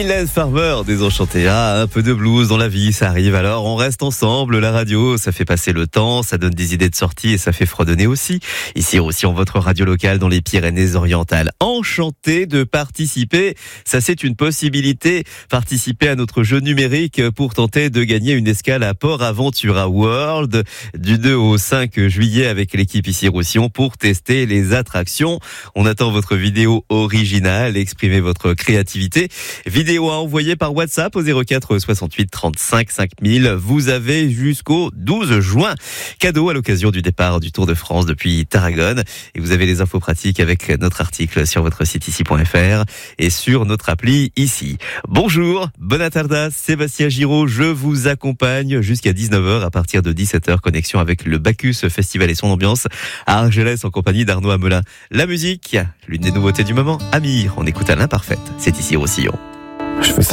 Mylène Farmer, Désenchanté. Ah, un peu de blues dans la vie, ça arrive, alors on reste ensemble. La radio, ça fait passer le temps, ça donne des idées de sortie et ça fait fredonner aussi. Ici aussi, en votre radio locale dans les Pyrénées-Orientales. Enchanté de participer, ça c'est une possibilité. Participer à notre jeu numérique pour tenter de gagner une escale à Port Aventura World du 2 au 5 juillet avec l'équipe ici Roussillon pour tester les attractions. On attend votre vidéo originale, exprimez votre créativité. Vidéo à envoyer par WhatsApp au 04 68 35 5000. Vous avez jusqu'au 12 juin. Cadeau à l'occasion du départ du Tour de France depuis Tarragone. Et vous avez les infos pratiques avec notre article sur votre site ici.fr et sur notre appli ici. Bonjour, bonne tarda, Sébastien Giraud. Je vous accompagne jusqu'à 19h. À partir de 17h, connexion avec le Bacchus Festival et son ambiance à Argelès en compagnie d'Arnaud Amelin. La musique, l'une des nouveautés du moment, Amir. On écoute à l'imparfaite. C'est ici Roussillon. Je fais ça.